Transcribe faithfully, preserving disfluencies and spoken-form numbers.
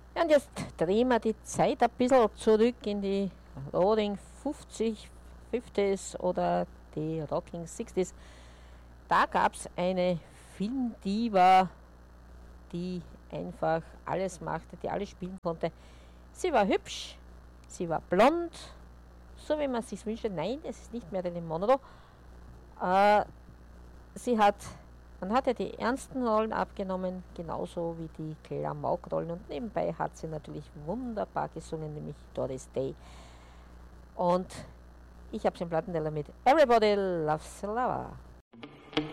Ja, und jetzt drehen wir die Zeit ein bisschen zurück in die Roaring fünfzig, fünfziger oder die Rocking sechziger. Da gab es eine Filmdiva, die einfach alles machte, die alles spielen konnte. Sie war hübsch, sie war blond, so wie man sich wünschte. Nein, es ist nicht Marilyn Monroe. Äh, sie hat, man hat ja die ernsten Rollen abgenommen, genauso wie die Klamauk-Rollen. Und nebenbei hat sie natürlich wunderbar gesungen, nämlich Doris Day. Und ich habe den Plattenteller mit Everybody Loves a Lover.